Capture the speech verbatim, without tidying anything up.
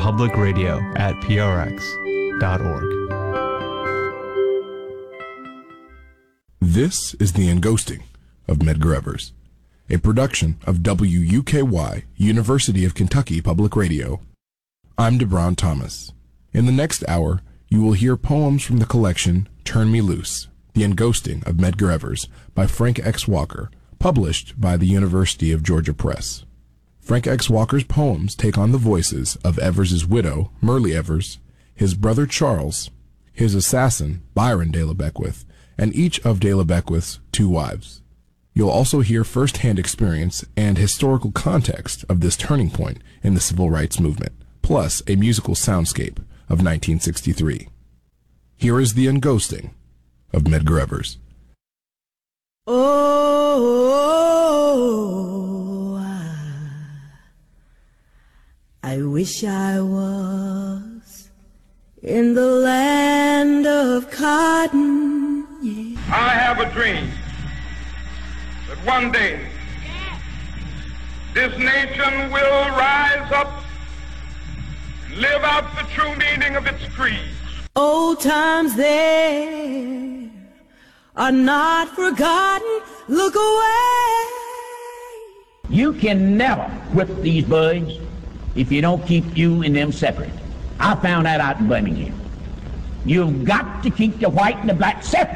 public radio at p r x dot org. This is The Enghosting of Medgar Evers, a production of W U K Y, University of Kentucky Public Radio. I'm DeBron Thomas. In the next hour, you will hear poems from the collection Turn Me Loose, The Enghosting of Medgar Evers by Frank X. Walker, published by the University of Georgia Press. Frank X. Walker's poems take on the voices of Evers' widow, Myrlie Evers, his brother Charles, his assassin, Byron de la Beckwith, and each of de la Beckwith's two wives. You'll also hear first-hand experience and historical context of this turning point in the civil rights movement, plus a musical soundscape of nineteen sixty-three. Here is The Enghosting of Medgar Evers. Oh, I, I wish I was in the land of cotton, yeah. I have a dream that one day this nation will rise up and live out the true meaning of its creed. Old times there are not forgotten. Look away. You can never whip these bugs if you don't keep you and them separate. I found that out in Birmingham. You've got to keep the white and the black separate.